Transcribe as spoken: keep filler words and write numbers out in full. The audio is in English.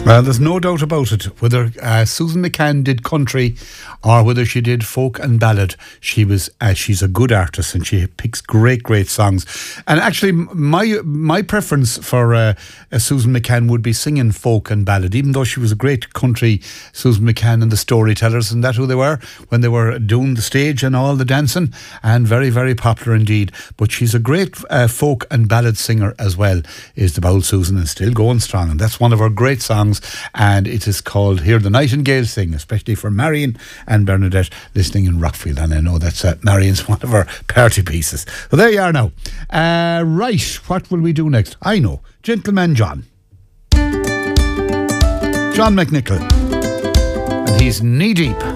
Well, there's no doubt about it. Whether uh, Susan McCann did country or whether she did folk and ballad, she was uh, she's a good artist and she picks great, great songs. And actually, my my preference for uh, uh, Susan McCann would be singing folk and ballad, even though she was a great country, Susan McCann and the Storytellers, and that who they were when they were doing the stage and all the dancing, and very, very popular indeed. But she's a great uh, folk and ballad singer as well, is the Bold Susan, and still going strong. And that's one of her great songs. And it is called Hear the Nightingale Sing, especially for Marion and Bernadette listening in Rockfield. And I know that's uh, Marion's one of her party pieces. So there you are now. Uh, right, what will we do next? I know. Gentleman John. John McNichol. And he's knee deep.